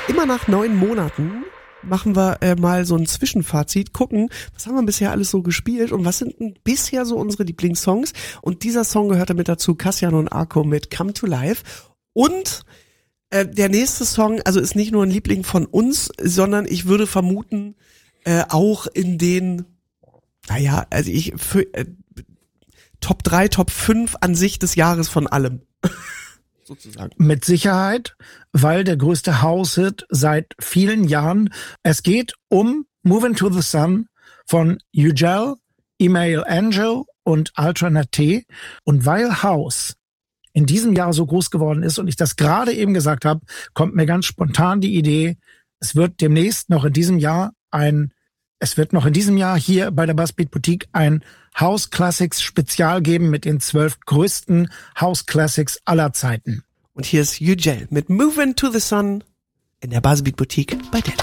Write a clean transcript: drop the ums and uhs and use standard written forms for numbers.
Immer nach 9 Monaten machen wir mal so ein Zwischenfazit, gucken, was haben wir bisher alles so gespielt und was sind denn bisher so unsere Lieblingssongs. Und dieser Song gehört damit dazu, Kassian und Arco mit Come to Life. Und der nächste Song, also ist nicht nur ein Liebling von uns, sondern ich würde vermuten, auch in den, naja, also Top 3, Top 5 an sich des Jahres von allem. Sozusagen. Mit Sicherheit, weil der größte House-Hit seit vielen Jahren. Es geht um Moving to the Sun von Ugel, Email Angel und Alternate T. Und weil House in diesem Jahr so groß geworden ist und ich das gerade eben gesagt habe, kommt mir ganz spontan die Idee, es wird noch in diesem Jahr hier bei der Buzzbeat Boutique ein House Classics Spezial geben mit den 12 größten House Classics aller Zeiten. Und hier ist Ugel mit Moving to the Sun in der Buzzbeat Boutique bei Dell.